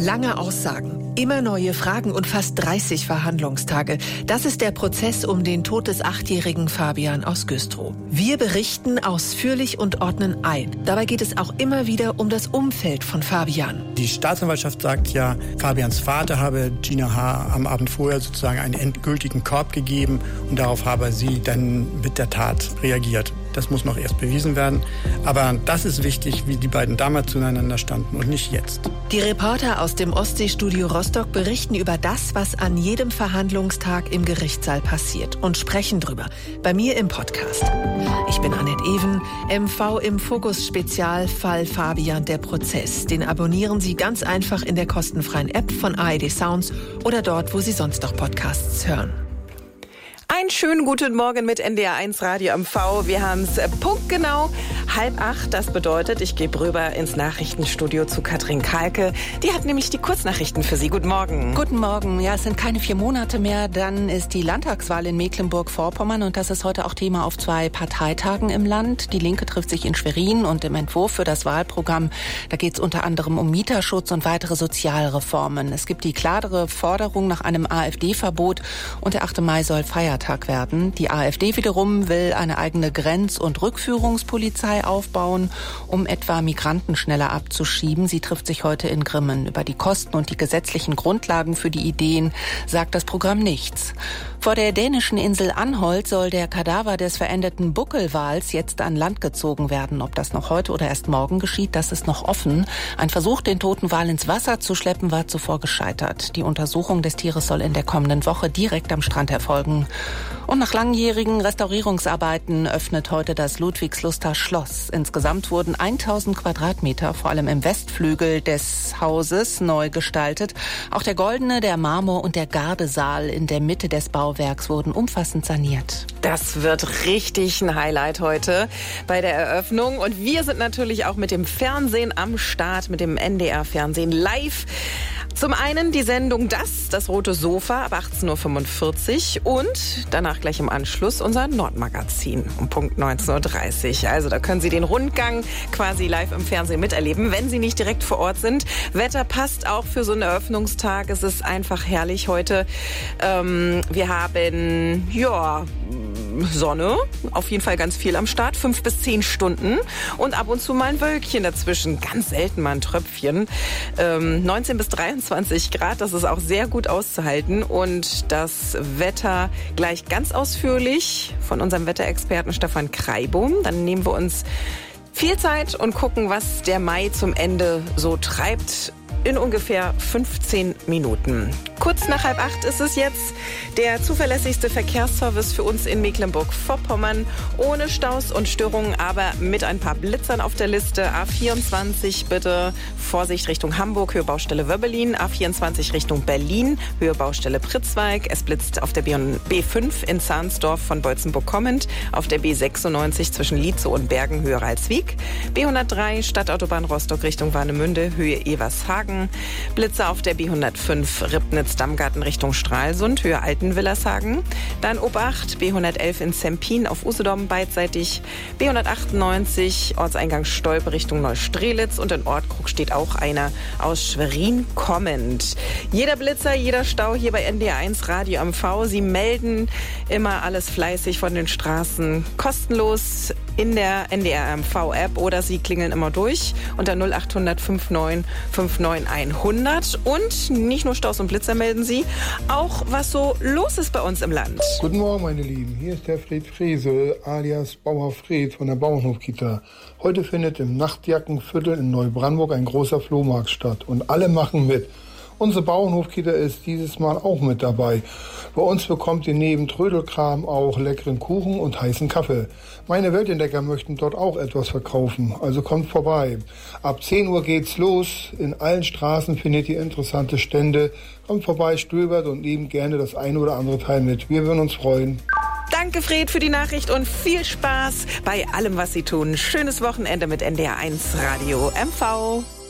Lange Aussagen, immer neue Fragen und fast 30 Verhandlungstage. Das ist der Prozess um den Tod des 8-jährigen Fabian aus Güstrow. Wir berichten ausführlich und ordnen ein. Dabei geht es auch immer wieder um das Umfeld von Fabian. Die Staatsanwaltschaft sagt ja, Fabians Vater habe Gina H. am Abend vorher sozusagen einen endgültigen Korb gegeben und darauf habe sie dann mit der Tat reagiert. Das muss noch erst bewiesen werden. Aber das ist wichtig, wie die beiden damals zueinander standen und nicht jetzt. Die Reporter aus dem Ostseestudio Rostock berichten über das, was an jedem Verhandlungstag im Gerichtssaal passiert und sprechen drüber. Bei mir im Podcast. Ich bin Annette Even, MV im Fokus Spezialfall Fabian der Prozess. Den abonnieren Sie ganz einfach in der kostenfreien App von ARD Sounds oder dort, wo Sie sonst noch Podcasts hören. Einen schönen guten Morgen mit NDR1 Radio MV. Wir haben es punktgenau 7:30. Das bedeutet, ich gebe rüber ins Nachrichtenstudio zu Katrin Kahlke. Die hat nämlich die Kurznachrichten für Sie. Guten Morgen. Guten Morgen. Ja, es sind keine 4 Monate mehr. Dann ist die Landtagswahl in Mecklenburg-Vorpommern. Und das ist heute auch Thema auf 2 Parteitagen im Land. Die Linke trifft sich in Schwerin und im Entwurf für das Wahlprogramm, da geht es unter anderem um Mieterschutz und weitere Sozialreformen. Es gibt die klarere Forderung nach einem AfD-Verbot und der 8. Mai soll Feiertag werden. Die AfD wiederum will eine eigene Grenz- und Rückführungspolizei aufbauen, um etwa Migranten schneller abzuschieben. Sie trifft sich heute in Grimmen. Über die Kosten und die gesetzlichen Grundlagen für die Ideen sagt das Programm nichts. Vor der dänischen Insel Anholt soll der Kadaver des verendeten Buckelwals jetzt an Land gezogen werden. Ob das noch heute oder erst morgen geschieht, das ist noch offen. Ein Versuch, den toten Wal ins Wasser zu schleppen, war zuvor gescheitert. Die Untersuchung des Tieres soll in der kommenden Woche direkt am Strand erfolgen. Und nach langjährigen Restaurierungsarbeiten öffnet heute das Ludwigsluster Schloss. Insgesamt wurden 1000 Quadratmeter, vor allem im Westflügel des Hauses, neu gestaltet. Auch der Goldene, der Marmor und der Gardesaal in der Mitte des Bauwerks wurden umfassend saniert. Das wird richtig ein Highlight heute bei der Eröffnung. Und wir sind natürlich auch mit dem Fernsehen am Start, mit dem NDR-Fernsehen live. Zum einen die Sendung Das rote Sofa ab 18.45 Uhr und danach gleich im Anschluss unser Nordmagazin um Punkt 19.30 Uhr. Also da können Sie den Rundgang quasi live im Fernsehen miterleben, wenn Sie nicht direkt vor Ort sind. Wetter passt auch für so einen Eröffnungstag. Es ist einfach herrlich heute. Wir haben, Sonne, auf jeden Fall ganz viel am Start, 5 bis 10 Stunden und ab und zu mal ein Wölkchen dazwischen, ganz selten mal ein Tröpfchen. 19 bis 23 Grad, das ist auch sehr gut auszuhalten und das Wetter gleich ganz ausführlich von unserem Wetterexperten Stefan Kreibohm. Dann nehmen wir uns viel Zeit und gucken, was der Mai zum Ende so treibt. In ungefähr 15 Minuten. Kurz nach 7:30 ist es jetzt der zuverlässigste Verkehrsservice für uns in Mecklenburg-Vorpommern. Ohne Staus und Störungen, aber mit ein paar Blitzern auf der Liste. A24 bitte Vorsicht Richtung Hamburg, Höhe Baustelle Wöbbelin. A24 Richtung Berlin, Höhe Baustelle Pritzwalk. Es blitzt auf der B5 in Zahnsdorf von Beutzenburg kommend. Auf der B96 zwischen Lietzow und Bergen, Höhe Ralswiek. B103 Stadtautobahn Rostock Richtung Warnemünde, Höhe Evershagen. Blitzer auf der B105 Ribnitz-Dammgarten Richtung Stralsund, Höhe Altenwillershagen. Dann Obacht, B111 in Zempin auf Usedom beidseitig. B198 Ortseingang Stolpe Richtung Neustrelitz und in Ortkrug steht auch einer aus Schwerin kommend. Jeder Blitzer, jeder Stau hier bei NDR1 Radio MV. Sie melden immer alles fleißig von den Straßen kostenlos in der NDR MV App oder Sie klingeln immer durch unter 0800 59 59 100. Und nicht nur Staus und Blitzer melden Sie, auch was so los ist bei uns im Land. Guten Morgen, meine Lieben. Hier ist der Fred Fresel, alias Bauer Fred von der Bauernhofkita. Heute findet im Nachtjackenviertel in Neubrandenburg ein großer Flohmarkt statt und alle machen mit. Unsere Bauernhofkita ist dieses Mal auch mit dabei. Bei uns bekommt ihr neben Trödelkram auch leckeren Kuchen und heißen Kaffee. Meine Weltentdecker möchten dort auch etwas verkaufen, also kommt vorbei. Ab 10 Uhr geht's los. In allen Straßen findet ihr interessante Stände. Kommt vorbei, stöbert und nehmt gerne das eine oder andere Teil mit. Wir würden uns freuen. Danke, Fred, für die Nachricht und viel Spaß bei allem, was Sie tun. Schönes Wochenende mit NDR1 Radio MV.